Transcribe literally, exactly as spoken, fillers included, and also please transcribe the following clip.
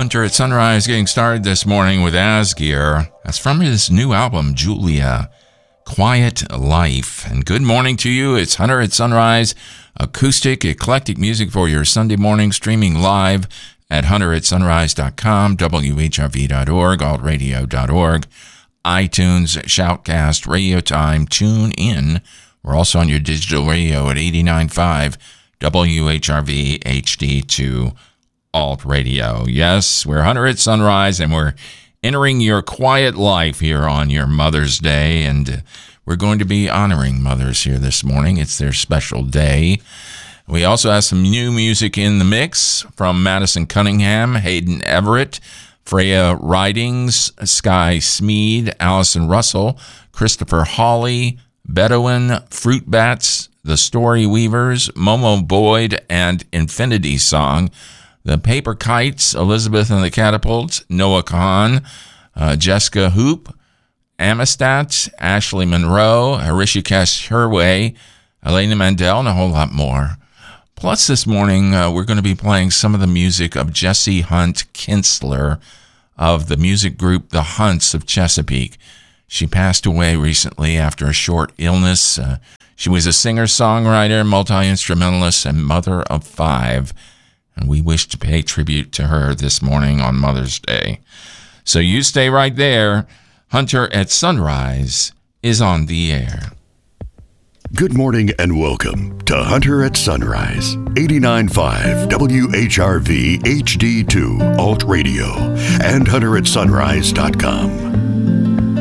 Hunter at Sunrise getting started this morning with Asgear. That's from his new album, Julia, Quiet Life. And good morning to you. It's Hunter at Sunrise, acoustic, eclectic music for your Sunday morning, streaming live at hunter at sunrise dot com, W H R V dot org, alt radio dot org, iTunes, Shoutcast, Radio Time, Tune In. We're also on your digital radio at eighty-nine point five W H R V H D two Alt Radio. Yes, we're Hunter at Sunrise, and we're entering your quiet life here on your Mother's Day, and we're going to be honoring mothers here this morning. It's their special day. We also have some new music in the mix from Madison Cunningham, Hayden Everett, Freya Ridings, Sky Smead, Allison Russell, Christopher Hawley, Bedouin, Fruit Bats, The Story Weavers, Momo Boyd, and Infinity Song, The Paper Kites, Elizabeth and the Catapults, Noah Khan, uh, Jessica Hoop, Amistat, Ashley Monroe, Hrishikesh Hirway, Elena Mandel, and a whole lot more. Plus, this morning, uh, we're going to be playing some of the music of Jessie Hunt Kinsler of the music group The Hunts of Chesapeake. She passed away recently after a short illness. Uh, she was a singer-songwriter, multi-instrumentalist, and mother of five. And we wish to pay tribute to her this morning on Mother's Day. So you stay right there. Hunter at Sunrise is on the air. Good morning and welcome to Hunter at Sunrise, eighty-nine point five W H R V H D two Alt Radio and hunter at sunrise dot com.